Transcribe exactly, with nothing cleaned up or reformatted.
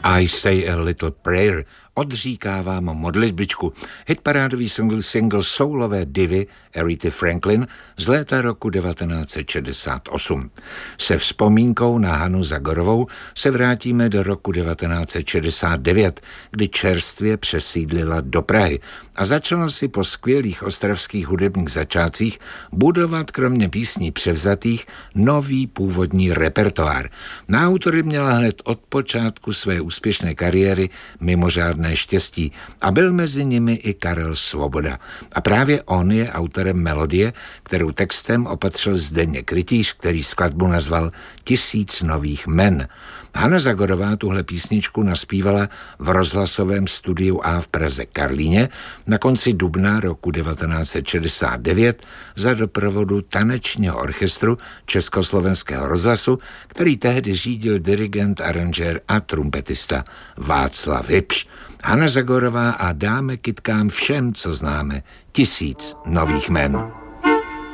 I Say a Little Prayer, odříkávám modlitbičku. Hitparádový single, single soulové divy Arethy Franklin z léta roku devatenáct set šedesát osm. Se vzpomínkou na Hanu Zagorovou se vrátíme do roku devatenáct set šedesát devět, kdy čerstvě přesídlila do Prahy a začala si po skvělých ostravských hudebních začátcích budovat kromě písní převzatých nový původní repertoár. Na autory měla hned od počátku své úspěšné kariéry mimořádné štěstí a byl mezi nimi i Karel Svoboda. A právě on je autorem melodie, kterou textem opatřil Zdeněk Rytíř, který skladbu nazval Tisíc nových men. Hana Zagorová tuhle písničku naspívala v rozhlasovém studiu A v Praze Karlíně na konci dubna roku devatenáct set šedesát devět za doprovodu tanečního orchestru Československého rozhlasu, který tehdy řídil dirigent, aranžér a trumpetista Václav Hybš. Hana Zagorová a dáme kytkám všem, co známe, tisíc nových men.